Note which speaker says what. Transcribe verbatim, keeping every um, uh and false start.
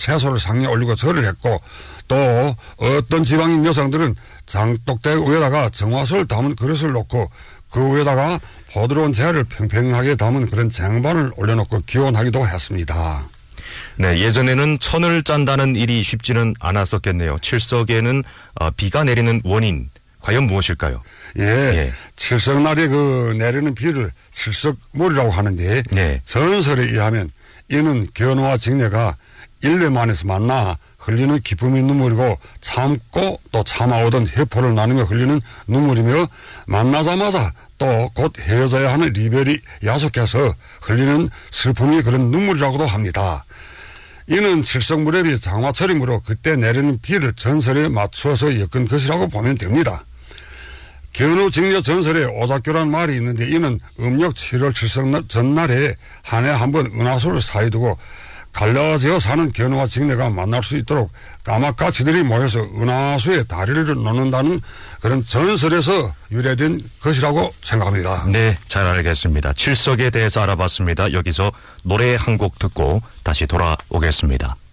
Speaker 1: 채소를 상에 올리고 절을 했고 또 어떤 지방인 여성들은 장독대 위에다가 정화수를 담은 그릇을 놓고 그 위에다가 부드러운 재화를 평평하게 담은 그런 쟁반을 올려놓고 기원하기도 했습니다.
Speaker 2: 네, 예전에는 천을 짠다는 일이 쉽지는 않았었겠네요. 칠석에는 어, 비가 내리는 원인 과연 무엇일까요?
Speaker 1: 예, 예. 칠석날에 그 내리는 비를 칠석물이라고 하는데
Speaker 2: 네.
Speaker 1: 전설에 의하면 이는 견우와 직녀가 일례만에서 만나 흘리는 기쁨의 눈물이고 참고 또 참아오던 회포를 나누며 흘리는 눈물이며 만나자마자 또 곧 헤어져야 하는 이별이 야속해서 흘리는 슬픔이 그런 눈물이라고도 합니다. 이는 칠석무렵이 장마철이므로 그때 내리는 비를 전설에 맞추어서 엮은 것이라고 보면 됩니다. 견우 직녀 전설에 오작교란 말이 있는데 이는 음력 칠월 칠석 전날에 한 해 한 번 은하수를 사이두고 갈라지어 사는 견우와 직녀가 만날 수 있도록 까마까치들이 모여서 은하수에 다리를 놓는다는 그런 전설에서 유래된 것이라고 생각합니다.
Speaker 2: 네, 잘 알겠습니다. 칠석에 대해서 알아봤습니다. 여기서 노래 한 곡 듣고 다시 돌아오겠습니다.